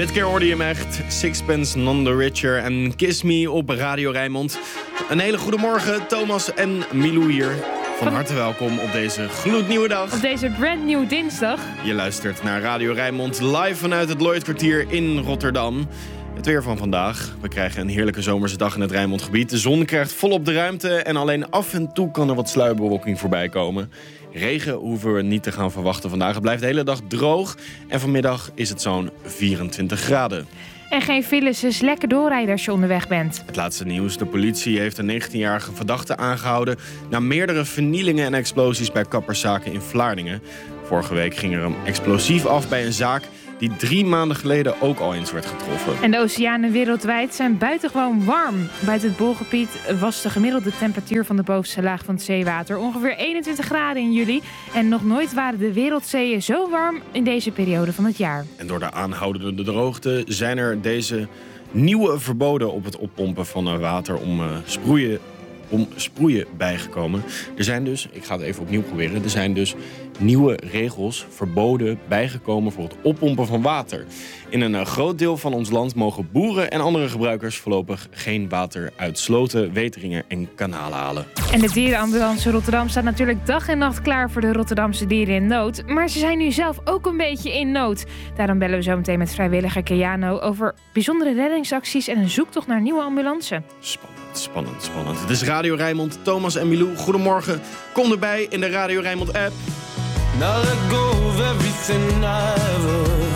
Dit keer hoorde je hem echt. Sixpence None the Richer en Kiss Me op Radio Rijnmond. Een hele goede morgen, Thomas en Milou hier. Van harte welkom op deze gloednieuwe dag. Op deze brand new dinsdag. Je luistert naar Radio Rijnmond live vanuit het Lloydkwartier in Rotterdam. Het weer van vandaag. We krijgen een heerlijke zomerse dag in het Rijnmondgebied. De zon krijgt volop de ruimte en alleen af en toe kan er wat sluierbewolking voorbij komen. Regen hoeven we niet te gaan verwachten vandaag. Het blijft de hele dag droog en vanmiddag is het zo'n 24 graden. En geen files, dus lekker doorrijden als je onderweg bent. Het laatste nieuws. De politie heeft een 19-jarige verdachte aangehouden na meerdere vernielingen en explosies bij kapperszaken in Vlaardingen. Vorige week ging er een explosief af bij een zaak die 3 maanden geleden ook al eens werd getroffen. En de oceanen wereldwijd zijn buitengewoon warm. Buiten het Poolgebied was de gemiddelde temperatuur van de bovenste laag van het zeewater ongeveer 21 graden in juli. En nog nooit waren de wereldzeeën zo warm in deze periode van het jaar. En door de aanhoudende droogte zijn er deze nieuwe verboden op het oppompen van water om sproeien bijgekomen. Er zijn dus, ik ga het even opnieuw proberen, er zijn dus nieuwe regels, verboden bijgekomen voor het oppompen van water. In een groot deel van ons land mogen boeren en andere gebruikers voorlopig geen water uit sloten, weteringen en kanalen halen. En de dierenambulance Rotterdam staat natuurlijk dag en nacht klaar voor de Rotterdamse dieren in nood. Maar ze zijn nu zelf ook een beetje in nood. Daarom bellen we zo meteen met vrijwilliger Keanu over bijzondere reddingsacties en een zoektocht naar een nieuwe ambulance. Spannend. Het is Radio Rijnmond, Thomas en Milou. Goedemorgen. Kom erbij in de Radio Rijnmond app. Now let go of everything I ever